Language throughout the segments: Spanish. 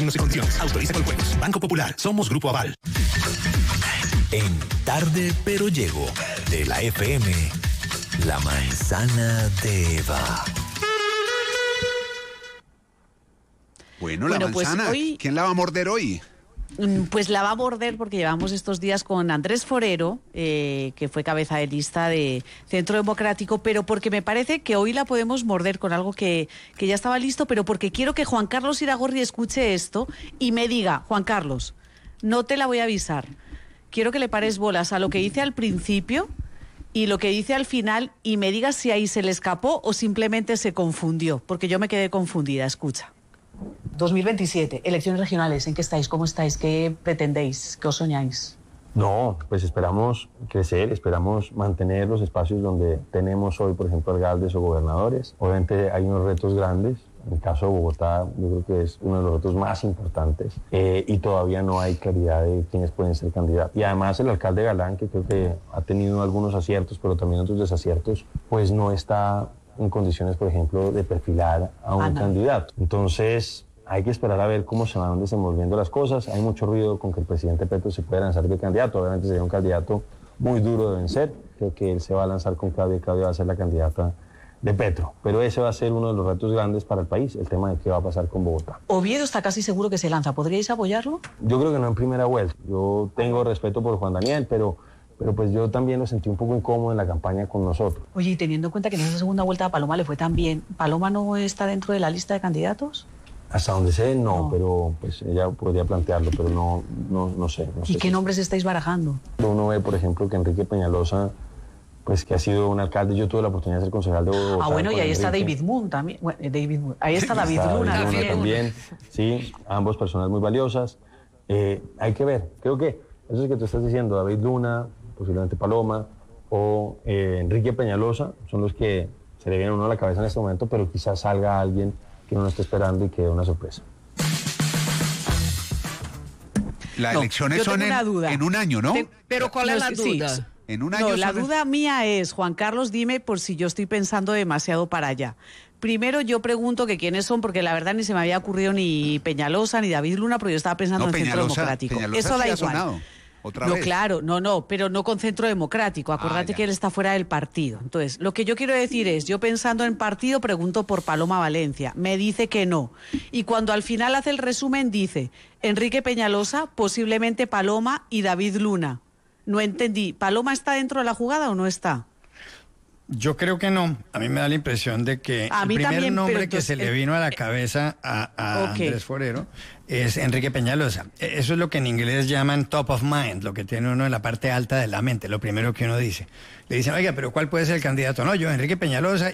Términos y condiciones. Autoriza con juegos. Banco Popular. Somos Grupo Aval. En Tarde Pero Llego, de la FM, la manzana de Eva. Bueno, la manzana, pues hoy, ¿quién la va a morder hoy? Pues la va a morder porque llevamos estos días con Andrés Forero, que fue cabeza de lista de Centro Democrático, pero porque me parece que hoy la podemos morder con algo que ya estaba listo, pero porque quiero que Juan Carlos Iragorri escuche esto y me diga, Juan Carlos, no te la voy a avisar, quiero que le pares bolas a lo que dice al principio y lo que dice al final y me digas si ahí se le escapó o simplemente se confundió, porque yo me quedé confundida, escucha. 2027, elecciones regionales, ¿en qué estáis? ¿Cómo estáis? ¿Qué pretendéis? ¿Qué os soñáis? No, pues esperamos crecer, esperamos mantener los espacios donde tenemos hoy, por ejemplo, alcaldes o gobernadores. Obviamente hay unos retos grandes. En el caso de Bogotá, yo creo que es uno de los retos más importantes y todavía no hay claridad de quiénes pueden ser candidatos. Y además el alcalde Galán, que creo que ha tenido algunos aciertos, pero también otros desaciertos, pues no está en condiciones, por ejemplo, de perfilar a un candidato. Entonces, hay que esperar a ver cómo se van desenvolviendo las cosas. Hay mucho ruido con que el presidente Petro se pueda lanzar de candidato. Obviamente sería un candidato muy duro de vencer. Creo que él se va a lanzar con Claudia y Claudia va a ser la candidata de Petro. Pero ese va a ser uno de los retos grandes para el país, el tema de qué va a pasar con Bogotá. Oviedo está casi seguro que se lanza. ¿Podríais apoyarlo? Yo creo que no en primera vuelta. Yo tengo respeto por Juan Daniel, pero pues yo también lo sentí un poco incómodo en la campaña con nosotros. Oye, y teniendo en cuenta que en esa segunda vuelta a Paloma le fue tan bien, ¿Paloma no está dentro de la lista de candidatos? Hasta donde sé, no, pero pues ella podría plantearlo, pero no sé. ¿Y qué nombres estáis barajando? Uno ve, por ejemplo, que Enrique Peñalosa, pues que ha sido un alcalde, yo tuve la oportunidad de ser concejal de Bogotá. Ah, bueno, y ahí está David Moon también. Bueno, ahí está David Luna también. Sí, ambos personas muy valiosas. Hay que ver, creo que eso es que tú estás diciendo, David Luna, posiblemente Paloma, o Enrique Peñalosa, son los que se le vienen a uno a la cabeza en este momento, pero quizás salga alguien que uno está esperando y que dé una sorpresa. Las elecciones son en un año, ¿no? Pero ¿cuál es la duda? Sí. En un año. No, la duda mía es, Juan Carlos, dime por si yo estoy pensando demasiado para allá. Primero yo pregunto que quiénes son, porque la verdad ni se me había ocurrido ni Peñalosa ni David Luna, pero yo estaba pensando en Centro Democrático. Peñalosa eso da sí igual. ¿Otra no, vez? Claro, pero no con Centro Democrático. Acuérdate que él está fuera del partido. Entonces, lo que yo quiero decir es, yo pensando en partido, pregunto por Paloma Valencia. Me dice que no. Y cuando al final hace el resumen, dice Enrique Peñalosa, posiblemente Paloma y David Luna. No entendí. ¿Paloma está dentro de la jugada o no está? Yo creo que no. A mí me da la impresión de que el primer también, nombre entonces, que se le vino a la cabeza a Andrés Forero es Enrique Peñalosa. Eso es lo que en inglés llaman top of mind, lo que tiene uno en la parte alta de la mente, lo primero que uno dice. Le dicen, oiga, pero ¿cuál puede ser el candidato? No, yo, Enrique Peñalosa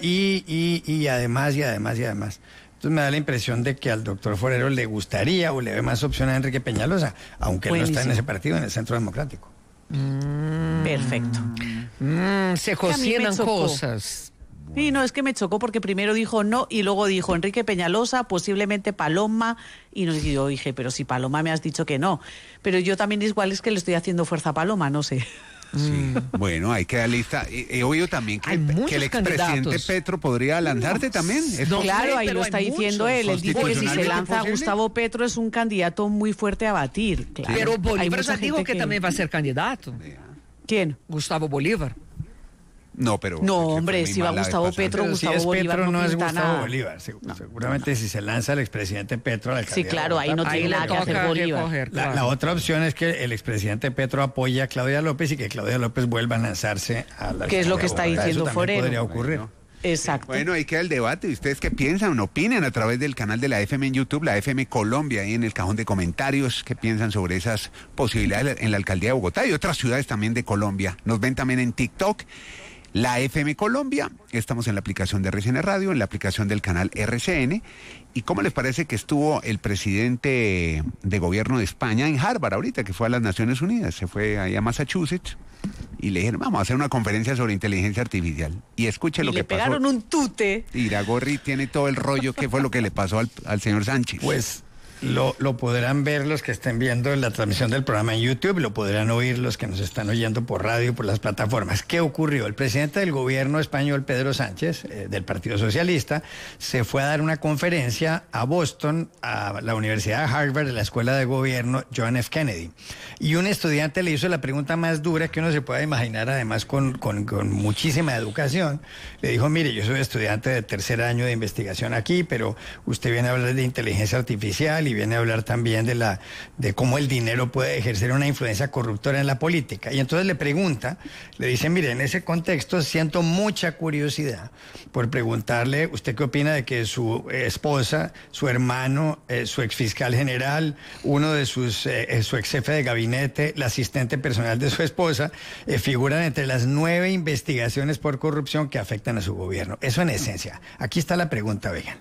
y además. Entonces me da la impresión de que al doctor Forero le gustaría o le ve más opción a Enrique Peñalosa, aunque él no está en ese partido, en el Centro Democrático. Perfecto. Se cocinan cosas. Sí, no, es que me chocó porque primero dijo no y luego dijo Enrique Peñalosa, posiblemente Paloma, y yo dije, pero si Paloma me has dicho que no. Pero yo también igual es que le estoy haciendo fuerza a Paloma, no sé. Sí, bueno, hay que dar lista. He oído también que el expresidente Petro podría lanzarse también. No, claro, ahí lo está diciendo él. Él dice que si se lanza Gustavo Petro es un candidato muy fuerte a batir. Claro. Pero Bolívar ya dijo que también va a ser candidato. ¿Quién? Gustavo Bolívar. No, pero... No, hombre, si va Gustavo Petro, pero Gustavo si es Bolívar Petro, no es pinta Gustavo nada. Bolívar. Seguramente si se lanza el expresidente Petro a la alcaldía. Sí, claro, ahí no tiene nada que hacer Bolívar. La otra opción es que el expresidente Petro apoye a Claudia López y que Claudia López vuelva a lanzarse a la... ¿Qué es lo que está diciendo Forero? Podría ocurrir. Exacto. Bueno, ahí queda el debate. ¿Ustedes qué piensan? Opinen a través del canal de la FM en YouTube, la FM Colombia, ahí en el cajón de comentarios. ¿Qué piensan sobre esas posibilidades en la alcaldía de Bogotá y otras ciudades también de Colombia? Nos ven también en TikTok, la FM Colombia. Estamos en la aplicación de RCN Radio, en la aplicación del canal RCN. ¿Y cómo les parece que estuvo el presidente de gobierno de España en Harvard ahorita, que fue a las Naciones Unidas? Se fue ahí a Massachusetts y le dijeron, vamos a hacer una conferencia sobre inteligencia artificial. Y escuche lo que pasó. Y le pegaron un tute. Iragorri tiene todo el rollo, ¿qué fue lo que le pasó al señor Sánchez? Pues Lo podrán ver los que estén viendo la transmisión del programa en YouTube, lo podrán oír los que nos están oyendo por radio y por las plataformas. ¿Qué ocurrió? El presidente del gobierno español, Pedro Sánchez, del Partido Socialista, se fue a dar una conferencia a Boston, a la Universidad de Harvard, de la Escuela de Gobierno John F. Kennedy. Y un estudiante le hizo la pregunta más dura que uno se pueda imaginar, además con muchísima educación. Le dijo, mire, yo soy estudiante de tercer año de investigación aquí, pero usted viene a hablar de inteligencia artificial y viene a hablar también de cómo el dinero puede ejercer una influencia corruptora en la política. Y entonces le dice, mire, en ese contexto siento mucha curiosidad por preguntarle, ¿usted qué opina de que su esposa, su hermano, su exfiscal general, uno de su ex jefe de gabinete, la asistente personal de su esposa, figuran entre las 9 investigaciones por corrupción que afectan a su gobierno? Eso en esencia. Aquí está la pregunta, vean.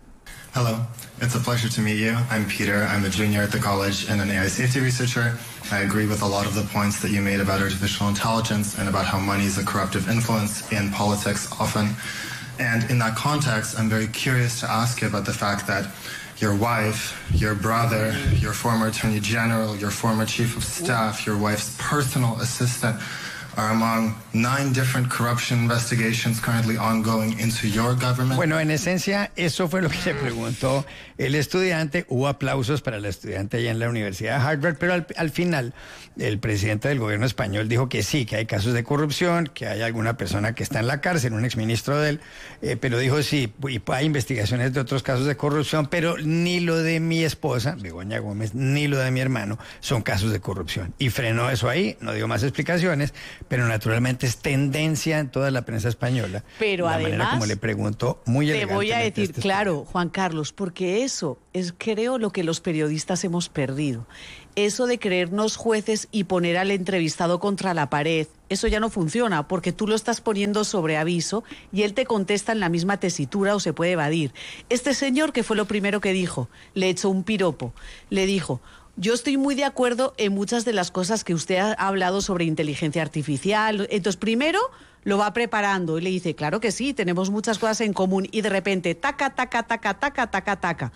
Hello, it's a pleasure to meet you. I'm Peter. I'm a junior at the college and an AI safety researcher. I agree with a lot of the points that you made about artificial intelligence and about how money is a corruptive influence in politics often. And in that context, I'm very curious to ask you about the fact that your wife, your brother, your former attorney general, your former chief of staff, your wife's personal assistant are among 9 different corruption investigations currently ongoing into your government. Bueno, en esencia, eso fue lo que se preguntó el estudiante. Hubo aplausos para el estudiante allá en la Universidad de Harvard, pero al final el presidente del gobierno español dijo que sí, que hay casos de corrupción, que hay alguna persona que está en la cárcel, un exministro de él, pero dijo sí, y hay investigaciones de otros casos de corrupción, pero ni lo de mi esposa, Begoña Gómez, ni lo de mi hermano son casos de corrupción. Y frenó eso ahí, no dio más explicaciones, pero naturalmente es tendencia en toda la prensa española. Pero la además, manera como le preguntó, muy te elegantemente. voy a decir, claro, Juan Carlos, porque eso es, creo, lo que los periodistas hemos perdido. Eso de creernos jueces y poner al entrevistado contra la pared, eso ya no funciona, porque tú lo estás poniendo sobre aviso y él te contesta en la misma tesitura o se puede evadir. Este señor, que fue lo primero que dijo, le echó un piropo, le dijo: yo estoy muy de acuerdo en muchas de las cosas que usted ha hablado sobre inteligencia artificial. Entonces, primero lo va preparando y le dice, claro que sí, tenemos muchas cosas en común. Y de repente, taca, taca, taca, taca, taca, taca.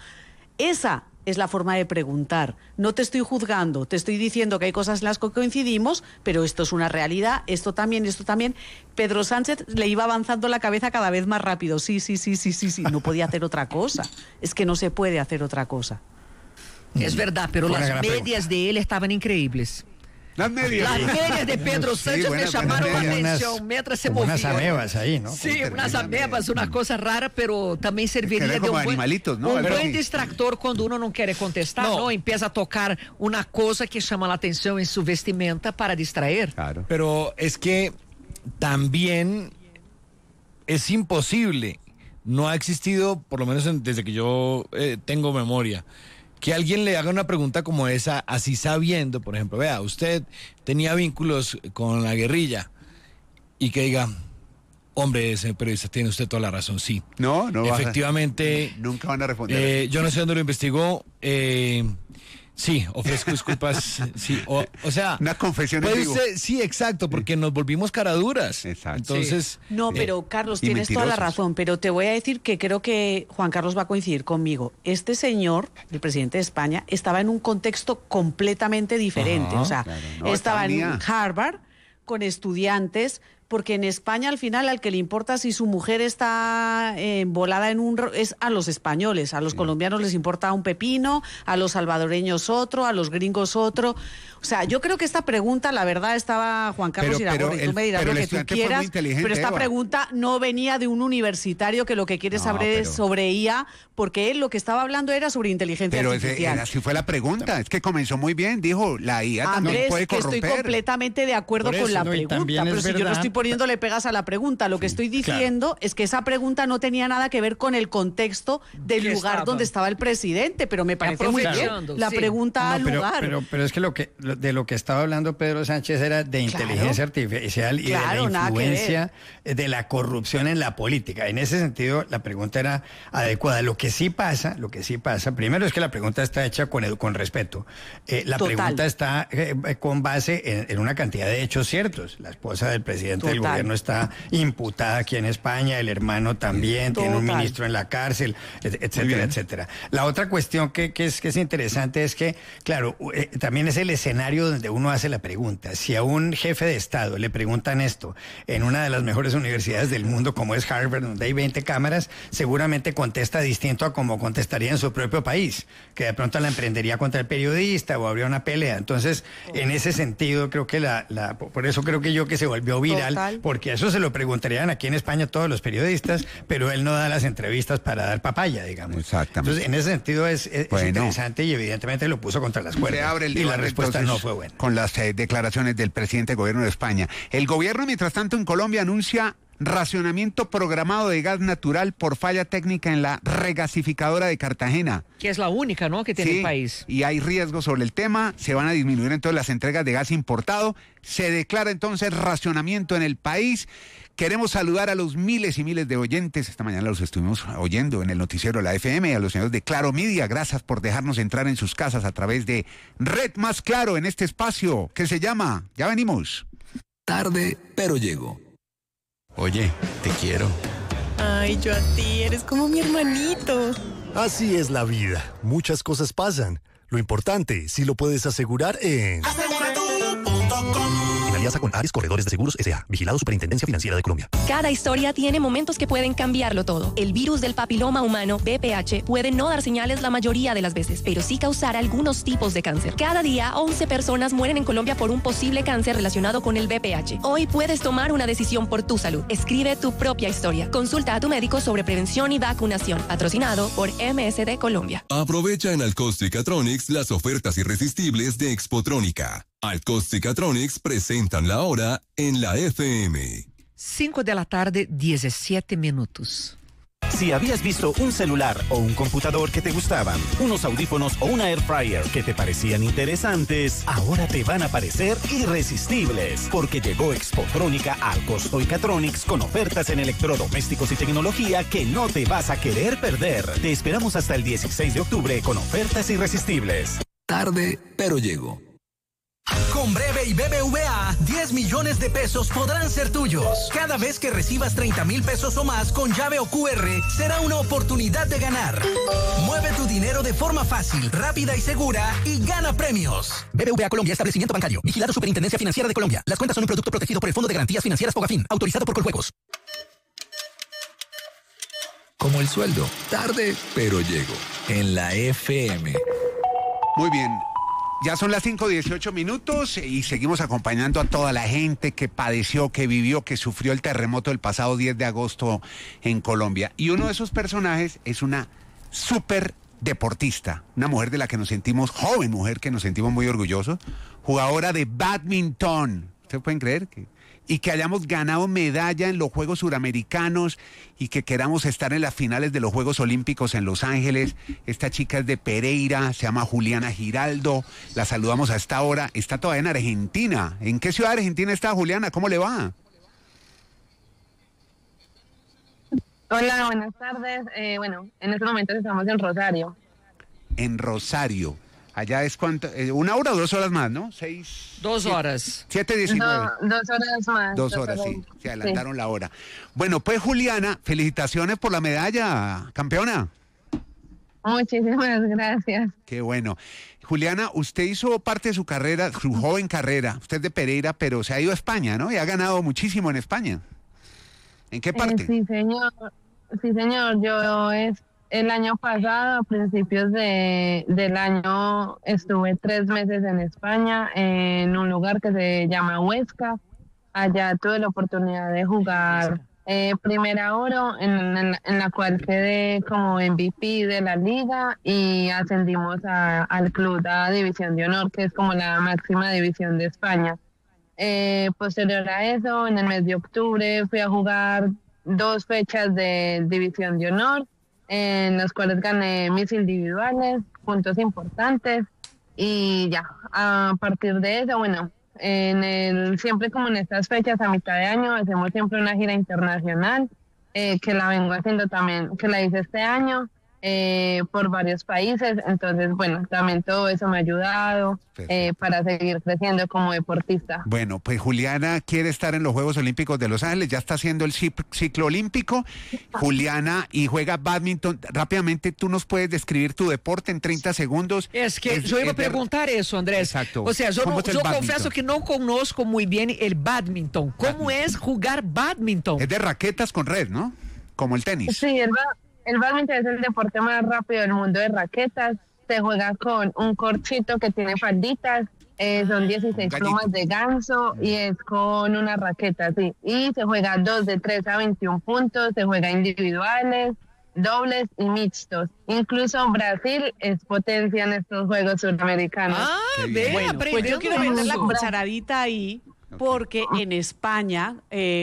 Esa es la forma de preguntar. No te estoy juzgando, te estoy diciendo que hay cosas en las que coincidimos, pero esto es una realidad, esto también, esto también. Pedro Sánchez le iba avanzando la cabeza cada vez más rápido. Sí, no podía hacer otra cosa. Es que no se puede hacer otra cosa. Es verdad, pero las medias de él estaban increíbles. Las medias de Pedro Sánchez me llamaron la atención mientras se movía. Unas amebas ahí, ¿no? Sí, unas amebas, una cosa rara, pero también serviría de un buen distractor cuando uno no quiere contestar, ¿no? Empieza a tocar una cosa que llama la atención en su vestimenta para distraer. Claro. Pero es que también es imposible. No ha existido, por lo menos desde que yo tengo memoria, que alguien le haga una pregunta como esa, así sabiendo, por ejemplo, vea, usted tenía vínculos con la guerrilla, y que diga, hombre, ese periodista tiene usted toda la razón, sí. No efectivamente. Nunca van a responder. Yo no sé dónde lo investigó. Sí, ofrezco disculpas. Sí, o sea, una confesión en vivo. Sí, exacto, porque nos volvimos caraduras. Exacto. Entonces, sí. No, pero Carlos, tienes toda la razón, pero te voy a decir que creo que Juan Carlos va a coincidir conmigo. Este señor, el presidente de España, estaba en un contexto completamente diferente. Ajá, o sea, claro, estaba en Harvard con estudiantes, porque en España al final al que le importa si su mujer está volada es a los españoles, a los colombianos les importa un pepino, a los salvadoreños otro, a los gringos otro. O sea, yo creo que esta pregunta, la verdad, estaba Juan Carlos Iragorri, tú me dirás lo que tú quieras, pero esta pregunta no venía de un universitario que lo que quiere saber es sobre IA, porque él lo que estaba hablando era sobre inteligencia artificial. Así fue la pregunta, es que comenzó muy bien, dijo, la IA también puede corromper. Que estoy completamente de acuerdo con la pregunta, pero si yo no estoy poniéndole pegas a la pregunta, lo que estoy diciendo es que esa pregunta no tenía nada que ver con el contexto del lugar donde estaba el presidente, pero me parece muy bien la pregunta al lugar. Pero es que de lo que estaba hablando Pedro Sánchez era de inteligencia artificial y de la influencia de la corrupción en la política. En ese sentido, la pregunta era adecuada. Lo que sí pasa, primero es que la pregunta está hecha con respeto. La pregunta está con base en una cantidad de hechos ciertos. La esposa del presidente presidenta del gobierno está imputada aquí en España, el hermano también, tiene un ministro en la cárcel, etcétera, etcétera. La otra cuestión que es interesante es que, claro, también es el escenario donde uno hace la pregunta. Si a un jefe de Estado le preguntan esto en una de las mejores universidades del mundo como es Harvard, donde hay 20 cámaras, seguramente contesta distinto a como contestaría en su propio país, que de pronto la emprendería contra el periodista o habría una pelea. Entonces, en ese sentido, creo que por eso creo que se volvió viral, porque eso se lo preguntarían aquí en España todos los periodistas, pero él no da las entrevistas para dar papaya, digamos. Exactamente. Entonces, en ese sentido es interesante y evidentemente lo puso contra las cuerdas. Se abre el y la respuesta no fue buena. Con las declaraciones del presidente del gobierno de España. El gobierno, mientras tanto, en Colombia anuncia racionamiento programado de gas natural por falla técnica en la regasificadora de Cartagena. Que es la única, ¿no?, que tiene el país. Y hay riesgos sobre el tema, se van a disminuir entonces las entregas de gas importado, se declara entonces racionamiento en el país. Queremos saludar a los miles y miles de oyentes, esta mañana los estuvimos oyendo en el noticiero de la FM, a los señores de Claro Media, gracias por dejarnos entrar en sus casas a través de Red Más Claro en este espacio que se llama, ya venimos. Tarde, pero llego. Oye, te quiero. Ay, yo a ti, eres como mi hermanito. Así es la vida, muchas cosas pasan. Lo importante, si lo puedes asegurar en... Aseguratu.com. En alianza con Ares Corredores de Seguros S.A., vigilado Superintendencia Financiera de Colombia. Cada historia tiene momentos que pueden cambiarlo todo. El virus del papiloma humano, VPH, puede no dar señales la mayoría de las veces, pero sí causar algunos tipos de cáncer. Cada día, 11 personas mueren en Colombia por un posible cáncer relacionado con el VPH. Hoy puedes tomar una decisión por tu salud. Escribe tu propia historia. Consulta a tu médico sobre prevención y vacunación. Patrocinado por MSD Colombia. Aprovecha en Alcostic-Atronics las ofertas irresistibles de Expotrónica. Alcostic-Atronics presentan la hora en la FM. 5 de la tarde, 17 minutos. Si habías visto un celular o un computador que te gustaban, unos audífonos o una air fryer que te parecían interesantes, ahora te van a parecer irresistibles, porque llegó Expotrónica al Alcostic-Atronics con ofertas en electrodomésticos y tecnología que no te vas a querer perder. Te esperamos hasta el 16 de octubre con ofertas irresistibles. Tarde, pero llego. Con Breve y BBVA, 10 millones de pesos podrán ser tuyos. Cada vez que recibas 30,000 pesos o más con llave o QR, será una oportunidad de ganar. Mueve tu dinero de forma fácil, rápida y segura y gana premios. BBVA Colombia, establecimiento bancario. Vigilado Superintendencia Financiera de Colombia. Las cuentas son un producto protegido por el Fondo de Garantías Financieras Fogafín, autorizado por Coljuegos. Como el sueldo, tarde, pero llego. En la FM. Muy bien. Ya son las 5:18 minutos y seguimos acompañando a toda la gente que padeció, que vivió, que sufrió el terremoto del pasado 10 de agosto en Colombia. Y uno de esos personajes es una súper deportista, una mujer de la que nos sentimos, joven mujer que nos sentimos muy orgullosos, jugadora de badminton. ¿Ustedes pueden creer y que hayamos ganado medalla en los Juegos Suramericanos y que queramos estar en las finales de los Juegos Olímpicos en Los Ángeles? Esta chica es de Pereira, se llama Juliana Giraldo, la saludamos a esta hora, está todavía en Argentina. ¿En qué ciudad de Argentina está Juliana? ¿Cómo le va? Hola, buenas tardes. Bueno, en estos momentos estamos en Rosario. En Rosario. Allá es cuánto, 1 hora o 2 horas más, ¿no? 2 horas. 7:19. 2 horas más. 2 horas, sí. Se adelantaron la hora. Bueno, pues Juliana, felicitaciones por la medalla, campeona. Muchísimas gracias. Qué bueno. Juliana, usted hizo parte de su carrera, su joven carrera. Usted es de Pereira, pero se ha ido a España, ¿no? Y ha ganado muchísimo en España. ¿En qué parte? Sí, señor. Sí, señor. Yo el año pasado, a principios del año, estuve 3 meses en España, en un lugar que se llama Huesca. Allá tuve la oportunidad de jugar Primera Oro, en la cual quedé como MVP de la liga y ascendimos al club a División de Honor, que es como la máxima división de España. Posterior a eso, en el mes de octubre, fui a jugar 2 fechas de División de Honor, en las cuales gané mis individuales, puntos importantes, y ya, a partir de eso, bueno, siempre como en estas fechas a mitad de año, hacemos siempre una gira internacional, que la vengo haciendo también, que la hice este año, por varios países, entonces bueno, también todo eso me ha ayudado para seguir creciendo como deportista. Bueno, pues Juliana quiere estar en los Juegos Olímpicos de Los Ángeles, ya está haciendo el ciclo olímpico, Juliana, y juega bádminton. Rápidamente, ¿tú nos puedes describir tu deporte en 30 segundos? Es que yo iba a preguntar eso, Andrés. Exacto. O sea, yo confieso que no conozco muy bien el bádminton. ¿Cómo es jugar bádminton? Es de raquetas con red, ¿no? Como el tenis. Sí, el bádminton es el deporte más rápido del mundo de raquetas. Se juega con un corchito que tiene falditas, son 16 plumas de ganso y es con una raqueta, sí. Y se juega 2 de 3 a 21 puntos, se juega individuales, dobles y mixtos. Incluso Brasil es potencia en estos Juegos Suramericanos. Bueno, pues yo quiero meter la cucharadita ahí. Porque en España,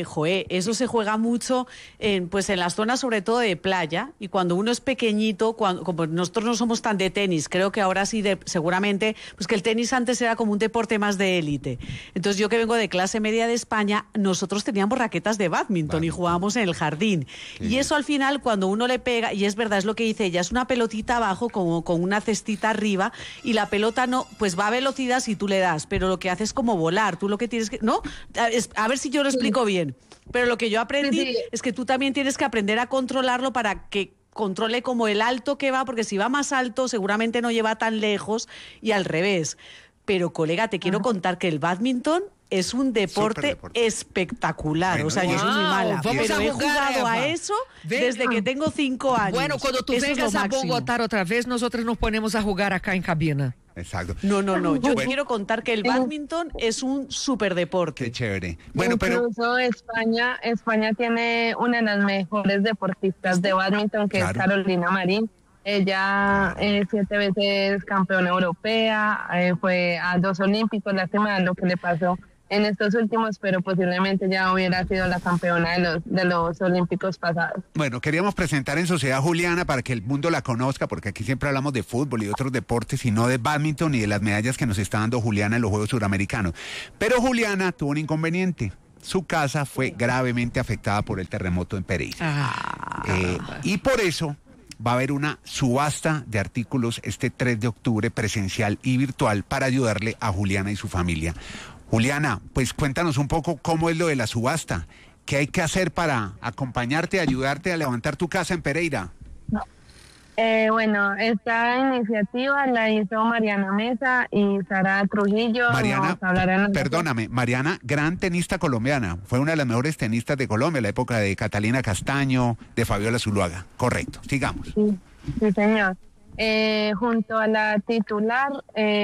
eso se juega mucho en las zonas sobre todo de playa, y cuando uno es pequeñito, como nosotros no somos tan de tenis, creo que ahora sí, seguramente, pues que el tenis antes era como un deporte más de élite. Entonces yo que vengo de clase media de España, nosotros teníamos raquetas de bádminton y jugábamos en el jardín. Y eso al final cuando uno le pega, y es verdad, es lo que dice ella, es una pelotita abajo como con una cestita arriba, y la pelota no, pues va a velocidad si tú le das, pero lo que hace es como volar, tú lo que tienes que... ¿No? A ver si yo lo explico bien. Pero lo que yo aprendí es que tú también tienes que aprender a controlarlo para que controle como el alto que va, porque si va más alto seguramente no lleva tan lejos y al revés. Pero, colega, te quiero contar que el bádminton es un deporte espectacular. Bueno, o sea, yo soy muy mala, pero he jugado a eso desde que tengo 5 años. Bueno, cuando tú vengas a Bogotá otra vez, nosotros nos ponemos a jugar acá en cabina. Exacto. No. Yo quiero contar que el bádminton es un superdeporte. Qué chévere. Bueno, incluso España tiene una de las mejores deportistas de bádminton, que es Carolina Marín. Ella es 7 veces campeona europea, fue a 2 olímpicos. Lástima lo que le pasó en estos últimos, pero posiblemente ya hubiera sido la campeona de los olímpicos pasados. Bueno, queríamos presentar en sociedad a Juliana para que el mundo la conozca, porque aquí siempre hablamos de fútbol y de otros deportes y no de bádminton ni de las medallas que nos está dando Juliana en los Juegos Suramericanos. Pero Juliana tuvo un inconveniente. Su casa fue gravemente afectada por el terremoto en Pereira. Y por eso va a haber una subasta de artículos este 3 de octubre presencial y virtual para ayudarle a Juliana y su familia. Juliana, pues cuéntanos un poco cómo es lo de la subasta. ¿Qué hay que hacer para acompañarte, ayudarte a levantar tu casa en Pereira? Bueno, esta iniciativa la hizo Mariana Mesa y Sara Trujillo. Mariana, perdóname, Mariana, gran tenista colombiana. Fue una de las mejores tenistas de Colombia en la época de Catalina Castaño, de Fabiola Zuluaga. Correcto, sigamos. Sí, señor. Junto a la titular,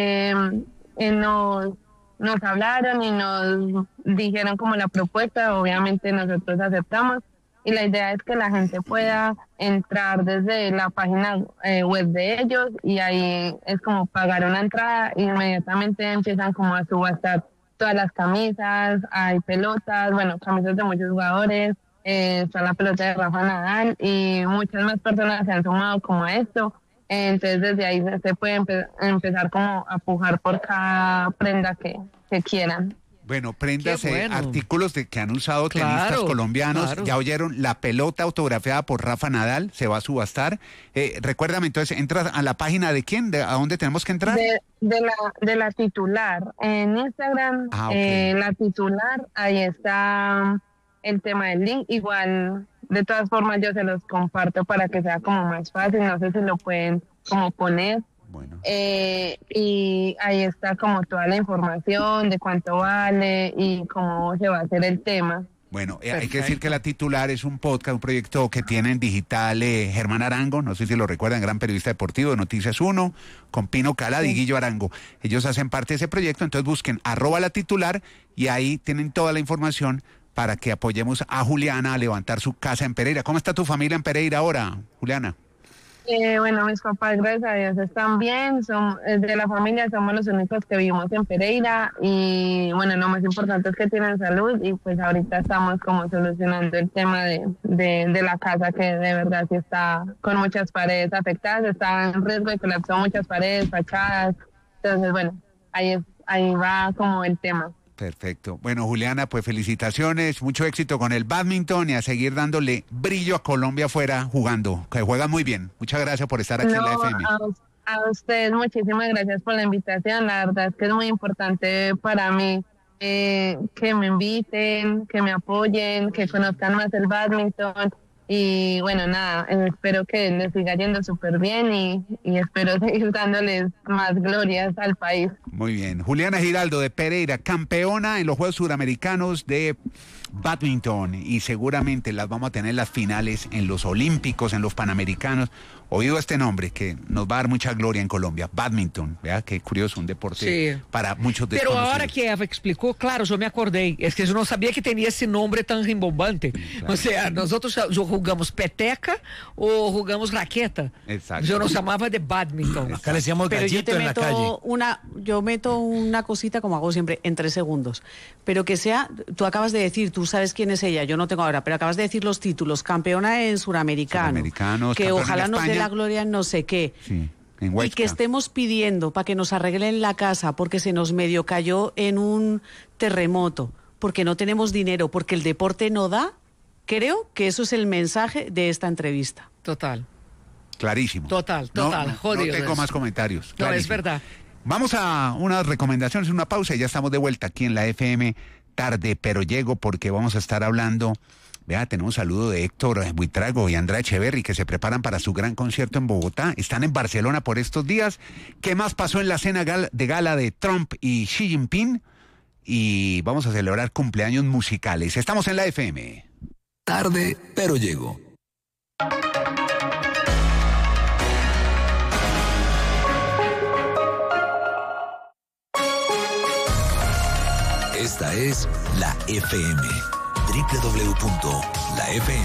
nos hablaron y nos dijeron como la propuesta, obviamente nosotros aceptamos, y la idea es que la gente pueda entrar desde la página web de ellos, y ahí es como pagar una entrada y inmediatamente empiezan como a subastar todas las camisas, hay pelotas, camisas de muchos jugadores, está la pelota de Rafa Nadal y muchas más personas se han sumado como a esto. Entonces desde ahí se puede empezar como a pujar por cada prenda que quieran. Bueno, prendas, artículos que han usado tenistas colombianos. Ya oyeron, la pelota autografiada por Rafa Nadal se va a subastar. Recuérdame, entonces, ¿entras a la página de quién? ¿A dónde tenemos que entrar? De la titular. En Instagram, la titular, ahí está el tema del link. Igual, de todas formas, yo se los comparto para que sea como más fácil. No sé si lo pueden como poner. Bueno. Y ahí está como toda la información de cuánto vale y cómo se va a hacer el tema. Bueno, hay que decir que la titular es un podcast, un proyecto que tiene en digital Germán Arango, no sé si lo recuerdan, gran periodista deportivo de Noticias 1, con Pino Calad y Guillo Arango. Ellos hacen parte de ese proyecto, entonces busquen @la titular y ahí tienen toda la información para que apoyemos a Juliana a levantar su casa en Pereira. ¿Cómo está tu familia en Pereira ahora, Juliana? Mis papás, gracias a Dios, están bien. De la familia somos los únicos que vivimos en Pereira y lo más importante es que tienen salud y pues ahorita estamos como solucionando el tema de la casa, que de verdad sí está con muchas paredes afectadas, está en riesgo de colapsar muchas paredes, fachadas. Entonces ahí va como el tema. Perfecto. Bueno, Juliana, pues felicitaciones, mucho éxito con el bádminton y a seguir dándole brillo a Colombia afuera jugando, que juega muy bien. Muchas gracias por estar aquí en la FM. A ustedes muchísimas gracias por la invitación, la verdad es que es muy importante para mí que me inviten, que me apoyen, que conozcan más el bádminton. Y bueno, nada, espero que les siga yendo súper bien y espero seguir dándoles más glorias al país. Muy bien. Juliana Giraldo de Pereira, campeona en los Juegos Suramericanos de bádminton y seguramente las vamos a tener las finales en los Olímpicos, en los Panamericanos. Oído este nombre que nos va a dar mucha gloria en Colombia, bádminton, ¿verdad? Qué curioso, un deporte para muchos desconocidos. Pero ahora que Eva explicó, claro, yo me acordé, es que yo no sabía que tenía ese nombre tan rimbombante. Claro. O sea, nosotros jugamos peteca o jugamos raqueta. Exacto. Yo nos llamaba de bádminton. Acá le decíamos gallito en la calle. Yo meto una cosita, como hago siempre, en 3 segundos. Pero que sea, tú acabas de decir, tú sabes quién es ella, yo no tengo ahora, pero acabas de decir los títulos, campeona en Suramericanos, que ojalá nos dé la gloria en no sé qué. Sí, y que estemos pidiendo para que nos arreglen la casa porque se nos medio cayó en un terremoto, porque no tenemos dinero, porque el deporte no da. Creo que eso es el mensaje de esta entrevista. Total. Clarísimo. Total. No Jodido. No tengo más comentarios. No, es verdad. Vamos a unas recomendaciones, una pausa y ya estamos de vuelta aquí en la FM tarde, pero llego porque vamos a estar hablando. Vea, tenemos un saludo de Héctor Buitrago y Andrea Echeverry que se preparan para su gran concierto en Bogotá. Están en Barcelona por estos días. ¿Qué más pasó en la cena de gala de Trump y Xi Jinping? Y vamos a celebrar cumpleaños musicales. Estamos en la FM. Tarde, pero llego. Esta es la FM. www.lafm.com